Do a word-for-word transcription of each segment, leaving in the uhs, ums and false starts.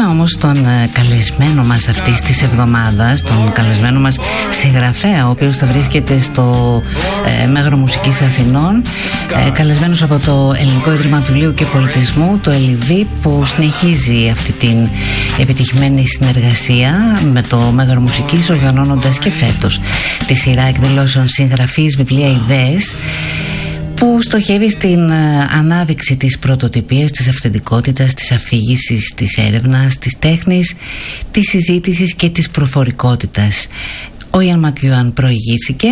Έχουμε όμως τον ε, καλεσμένο μας αυτής της εβδομάδας, τον καλεσμένο μας συγγραφέα, ο οποίος θα βρίσκεται στο ε, Μέγαρο Μουσικής Αθηνών, ε, καλεσμένος από το Ελληνικό Ίδρυμα Βιβλίου και Πολιτισμού, το ΕΛΙΒΙ, που συνεχίζει αυτή την επιτυχημένη συνεργασία με το Μέγαρο Μουσικής, οργανώνοντας και φέτος τη σειρά εκδηλώσεων συγγραφής, βιβλία, ιδέες, που στοχεύει στην ανάδειξη της πρωτοτυπίας, της αυθεντικότητας, της αφήγησης, της έρευνας, της τέχνης, της συζήτησης και της προφορικότητας. Ο Ιαν Μακιούαν προηγήθηκε,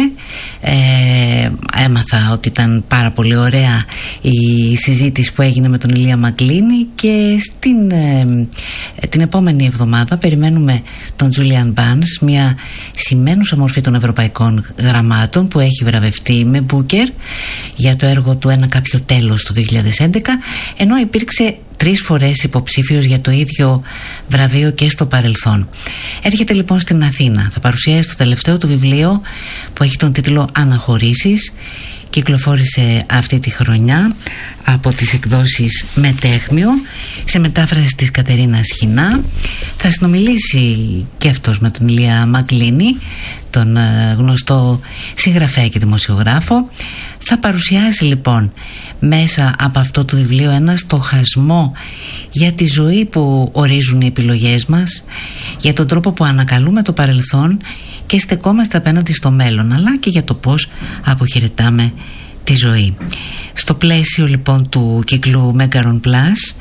ε, έμαθα ότι ήταν πάρα πολύ ωραία η συζήτηση που έγινε με τον Ηλία Μακλίνη, και στην, ε, την επόμενη εβδομάδα περιμένουμε τον Τζούλιαν Μπάνς, μια σημαίνουσα μορφή των ευρωπαϊκών γραμμάτων που έχει βραβευτεί με Μπούκερ για το έργο του «Ένα κάποιο τέλος» το δύο χιλιάδες έντεκα, ενώ υπήρξε τρεις φορές υποψήφιος για το ίδιο βραβείο και στο παρελθόν. Έρχεται λοιπόν στην Αθήνα, θα παρουσιάσει το τελευταίο του βιβλίο που έχει τον τίτλο «Αναχωρήσεις». Κυκλοφόρησε αυτή τη χρονιά από τις εκδόσεις Μετέχμιο, σε μετάφραση της Κατερίνας Χινά. Θα συνομιλήσει και αυτός με τον Ηλία Μακλίνη, τον γνωστό συγγραφέα και δημοσιογράφο. Θα παρουσιάσει λοιπόν μέσα από αυτό το βιβλίο ένα στοχασμό για τη ζωή που ορίζουν οι επιλογές μας, για τον τρόπο που ανακαλούμε το παρελθόν και στεκόμαστε απέναντι στο μέλλον, αλλά και για το πώς αποχαιρετάμε τη ζωή. Στο πλαίσιο λοιπόν του κύκλου Μέγαρον Plus,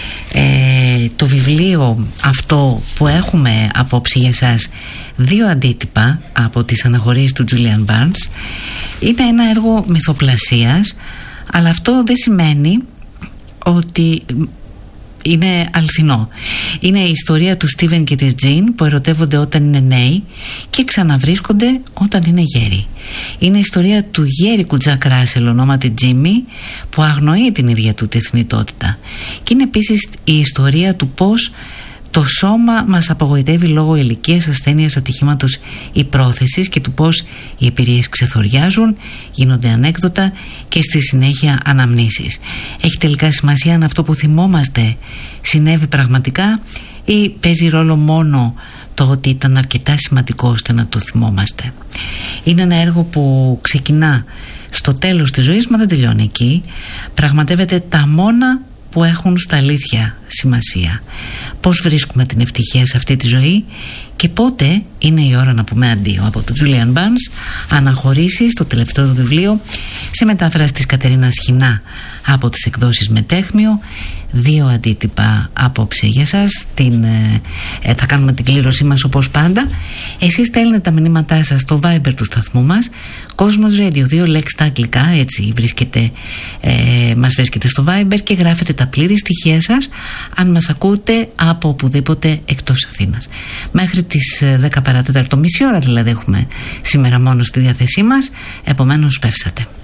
ε, το βιβλίο αυτό που έχουμε απόψε για σας, δύο αντίτυπα από τις αναχωρήσεις του Τζούλιαν Μπάνς, είναι ένα έργο μυθοπλασίας, αλλά αυτό δεν σημαίνει ότι είναι αληθινό. Είναι η ιστορία του Στίβεν και της Τζιν, που ερωτεύονται όταν είναι νέοι και ξαναβρίσκονται όταν είναι γέροι. Είναι η ιστορία του γέρικου Τζακ Ράσελ, ονόματι Τζίμι, που αγνοεί την ίδια του τη θνητότητα. Και είναι επίσης η ιστορία του πώς το σώμα μας απογοητεύει λόγω ηλικίας, ασθένειας, ατυχήματος ή πρόθεσης, και του πώς οι εμπειρίες ξεθοριάζουν, γίνονται ανέκδοτα και στη συνέχεια αναμνήσεις. Έχει τελικά σημασία αν αυτό που θυμόμαστε συνέβη πραγματικά, ή παίζει ρόλο μόνο το ότι ήταν αρκετά σημαντικό ώστε να το θυμόμαστε. Είναι ένα έργο που ξεκινά στο τέλος της ζωής, μα δεν τελειώνει εκεί. Πραγματεύεται τα μόνα που έχουν στα αλήθεια σημασία. Πώς βρίσκουμε την ευτυχία σε αυτή τη ζωή και πότε είναι η ώρα να πούμε αντίο. Από τον Τζούλιαν Μπάνς, Αναχωρήσεις, το τελευταίο του βιβλίο, σε μετάφραση της Κατερίνας Χινά από τις εκδόσεις Μετέχμιο. Δύο αντίτυπα απόψε για σας. Την, ε, θα κάνουμε την κλήρωσή μας όπως πάντα. Εσείς στέλνετε τα μηνύματά σας στο Viber του σταθμού μας, Κόσμος Radio, δύο λέξεις στα αγγλικά, έτσι βρίσκεται, ε, μας βρίσκεται στο Viber, και γράφετε τα πλήρη στοιχεία σας αν μας ακούτε από οπουδήποτε εκτός Αθήνας. Μέχρι τις δέκα παρά τέταρτο, μισή ώρα δηλαδή έχουμε σήμερα μόνο στη διάθεσή μας, επομένως πεύσατε.